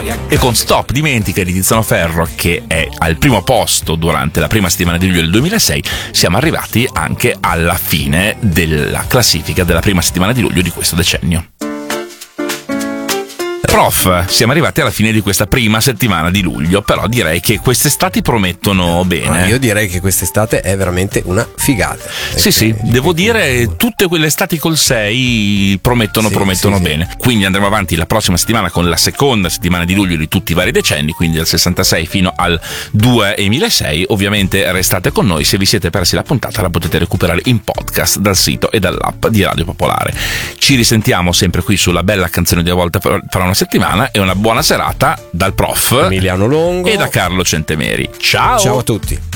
E con Stop dimentica di Tiziano Ferro, che è al primo posto durante la prima settimana di luglio del 2006, siamo arrivati anche alla fine della classifica della prima settimana di luglio di questo decennio. Prof, siamo arrivati alla fine di questa prima settimana di luglio, però direi che quest'estate promettono bene. Io direi che quest'estate è veramente una figata. Sì, devo dire, tutte quelle estati col 6 promettono bene. Quindi andremo avanti la prossima settimana con la seconda settimana di luglio di tutti i vari decenni, quindi dal 66 fino al 2006. Ovviamente restate con noi, se vi siete persi la puntata la potete recuperare in podcast dal sito e dall'app di Radio Popolare. Ci risentiamo sempre qui sulla bella canzone di A Volte fra una settimana, e una buona serata dal prof Emiliano Longo e da Carlo Centemeri. Ciao a tutti.